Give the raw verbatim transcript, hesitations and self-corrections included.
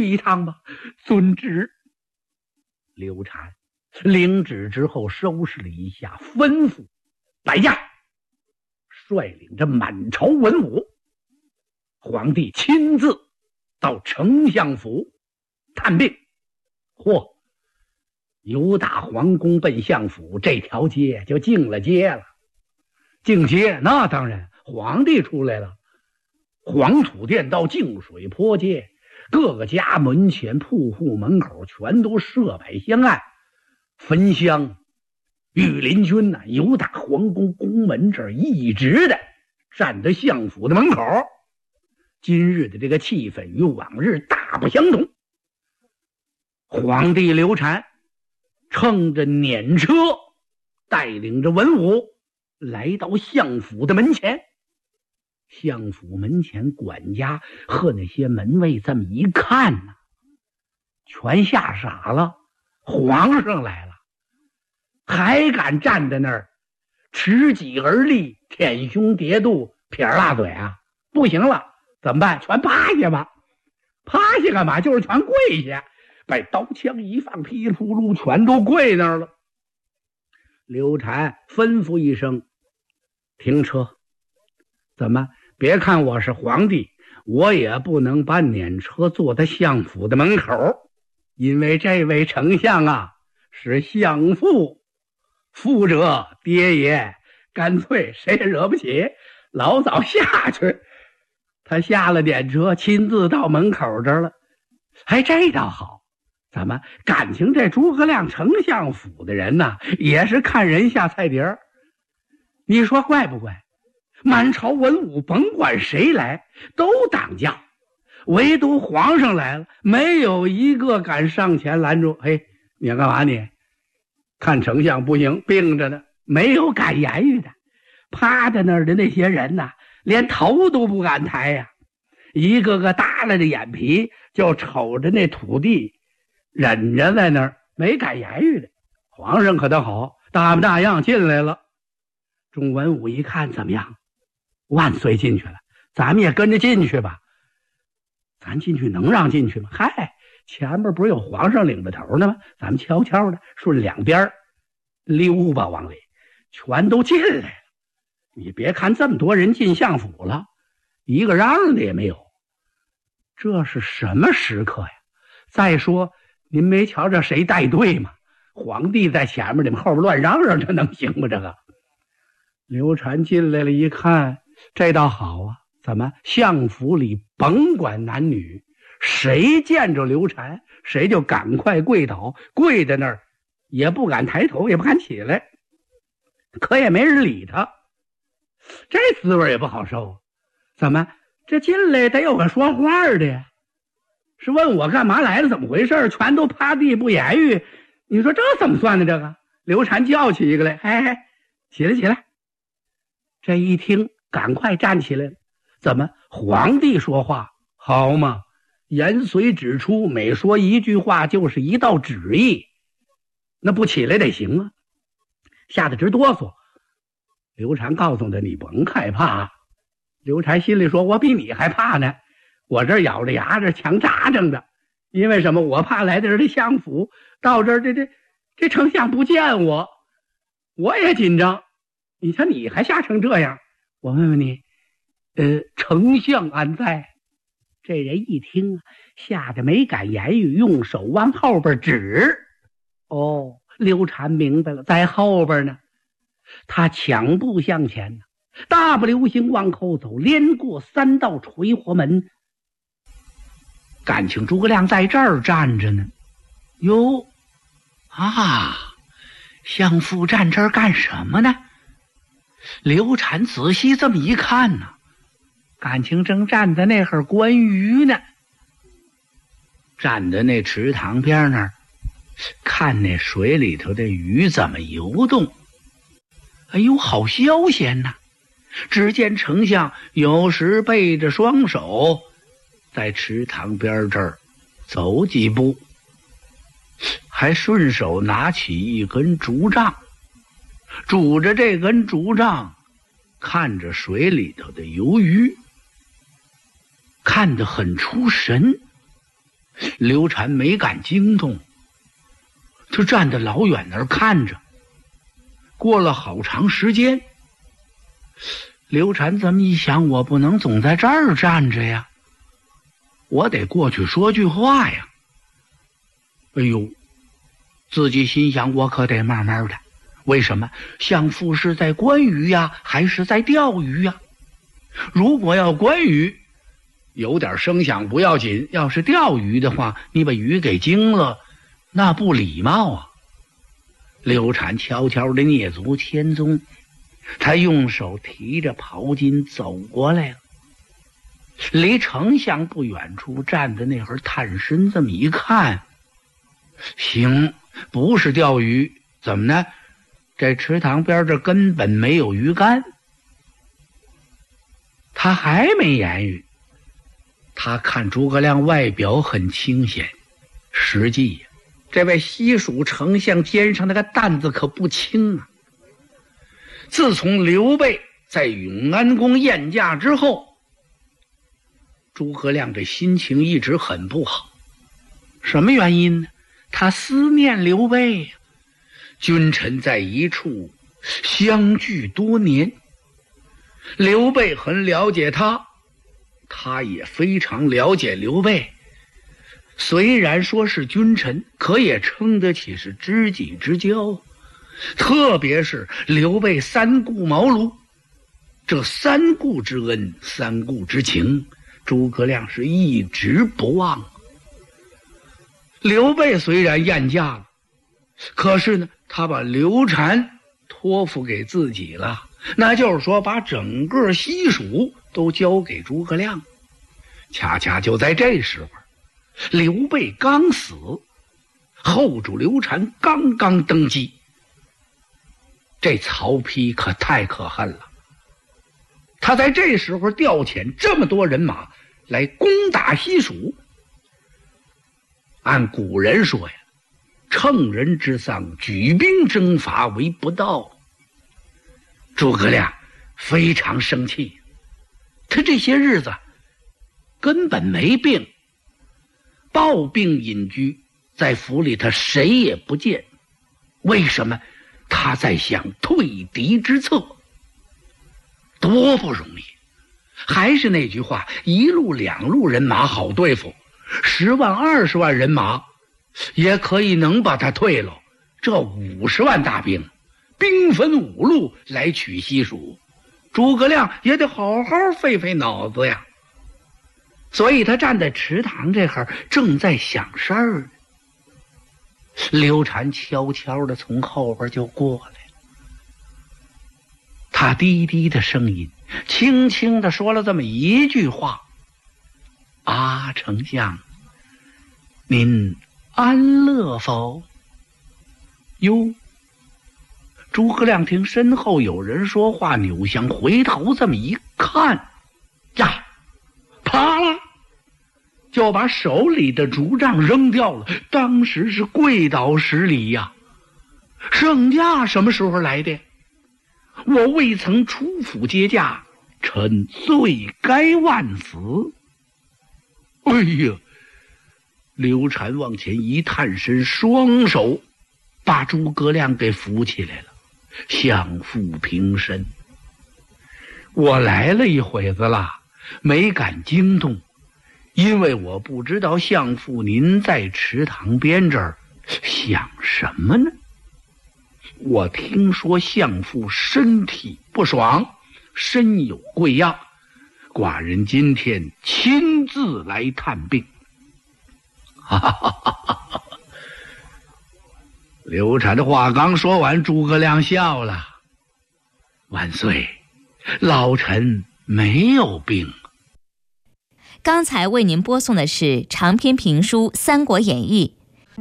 一趟吧。遵旨。刘禅领旨之后，收拾了一下，吩咐摆驾，率领着满朝文武，皇帝亲自到丞相府探病。嚯，由打皇宫奔相府，这条街就进了街了。进街那当然，皇帝出来了。黄土店到净水坡街，各个家门前铺户门口全都设摆香案，焚香。御林军呢、啊，由打皇宫宫门这儿一直的站在相府的门口。今日的这个气氛与往日大不相同。皇帝刘禅乘着辇车，带领着文武来到相府的门前。相府门前，管家和那些门卫这么一看呢、啊，全吓傻了。皇上来了，还敢站在那儿持戟而立，舔胸叠肚，撇儿大嘴啊？不行了，怎么办？全趴下吧。趴下干嘛？就是全跪下，把刀枪一放，噼里扑噜全都跪那儿了。刘禅吩咐一声，停车。怎么？别看我是皇帝，我也不能把辇车坐在相府的门口，因为这位丞相啊是相父，父者爹爷，干脆谁也惹不起，老早下去。他下了辇车，亲自到门口这儿了。哎，这倒好，怎么感情这诸葛亮丞相府的人呢，也是看人下菜碟儿。你说怪不怪？满朝文武甭管谁来都挡驾，唯独皇上来了，没有一个敢上前拦住。嘿，你要干嘛你？看丞相不行，病着呢，没有敢言语的。趴在那儿的那些人呐、啊，连头都不敢抬呀、啊，一个个耷拉着眼皮，就瞅着那土地，忍着在那儿，没敢言语的。皇上可倒好，大不大样进来了。众文武一看，怎么样？万岁进去了，咱们也跟着进去吧。咱进去能让进去吗？嗨，前面不是有皇上领着头呢吗？咱们悄悄的顺两边溜吧，往里全都进来了。你别看这么多人进相府了，一个嚷嚷的也没有。这是什么时刻呀？再说您没瞧着谁带队吗？皇帝在前面，你们后边乱嚷嚷，这能行吗？这个刘禅进来了，一看，这倒好啊！怎么相府里甭管男女，谁见着刘禅，谁就赶快跪倒，跪在那儿，也不敢抬头，也不敢起来，可也没人理他。这滋味也不好受。怎么这进来得有个说话的呀？是问我干嘛来了，怎么回事？全都趴地不言语。你说这怎么算的？这个刘禅叫起一个来，嘿嘿，起来起来。这一听，赶快站起来了。怎么皇帝说话好嘛？言随旨出，每说一句话就是一道旨意，那不起来得行啊！吓得直哆嗦。刘禅告诉他，你甭害怕。刘禅心里说，我比你还怕呢，我这咬着牙这强扎着的。因为什么？我怕来的人的相府到这儿，这这这丞相不见我，我也紧张。你瞧你还吓成这样，我问问你，呃，丞相安在？这人一听啊，吓得没敢言语，用手往后边指。哦，刘禅明白了，在后边呢。他抢步向前，大步流星往后走，连过三道垂活门。感情诸葛亮在这儿站着呢。哟，啊，相父站这儿干什么呢？刘禅仔细这么一看呢，感情正站在那会儿观鱼呢，站在那池塘边那儿，看那水里头的鱼怎么游动。哎呦，好消闲呐！只见丞相有时背着双手在池塘边这儿走几步，还顺手拿起一根竹杖，拄着这根竹杖看着水里头的游鱼，看得很出神。 刘禅没敢惊动，他站得老远那儿看着。过了好长时间，刘禅这么一想，我不能总在这儿站着呀，我得过去说句话呀。哎呦，自己心想，我可得慢慢的。为什么？相父是在观鱼呀，还是在钓鱼呀？如果要观鱼，有点声响不要紧，要是钓鱼的话，你把鱼给惊了，那不礼貌啊。刘禅悄悄地蹑足千踪，他用手提着袍巾走过来了。离丞相不远处站在那会儿，探身这么一看，行，不是钓鱼，怎么呢？这池塘边这根本没有鱼竿。他还没言语，他看诸葛亮外表很清闲，实际呀，这位西蜀丞相肩上那个担子可不轻啊。自从刘备在永安宫宴驾之后，诸葛亮这心情一直很不好。什么原因呢？他思念刘备呀。君臣在一处相聚多年，刘备很了解他，他也非常了解刘备。虽然说是君臣，可也称得起是知己之交。特别是刘备三顾茅庐，这三顾之恩，三顾之情，诸葛亮是一直不忘。刘备虽然宴驾了，可是呢，他把刘禅托付给自己了，那就是说把整个西蜀都交给诸葛亮。恰恰就在这时候，刘备刚死，后主刘禅刚刚登基。这曹丕可太可恨了，他在这时候调遣这么多人马来攻打西蜀。按古人说呀，乘人之丧，举兵征伐为不道。诸葛亮非常生气，他这些日子根本没病，抱病隐居，在府里他谁也不见。为什么？他在想退敌之策，多不容易。还是那句话，一路两路人马好对付，十万二十万人马也可以能把他退了。这五十万大兵，兵分五路来取西蜀，诸葛亮也得好好费费脑子呀。所以他站在池塘这会儿，正在想事儿。刘禅悄悄地从后边就过来了，他低低的声音轻轻地说了这么一句话：啊，丞相，您安乐否？哟，诸葛亮听身后有人说话，扭向回头这么一看，呀，啪啦，就把手里的竹杖扔掉了，当时是跪倒十里呀！圣驾什么时候来的？我未曾出府接驾，臣罪该万死。哎呀！刘禅往前一探身，双手把诸葛亮给扶起来了，相父平身。我来了一会子了，没敢惊动，因为我不知道相父您在池塘边这儿想什么呢？我听说相父身体不爽，身有贵恙，寡人今天亲自来探病。哈哈哈哈哈！刘禅的话刚说完，诸葛亮笑了：“万岁，老臣没有病。” 刚才为您播送的是长篇评书《三国演义》，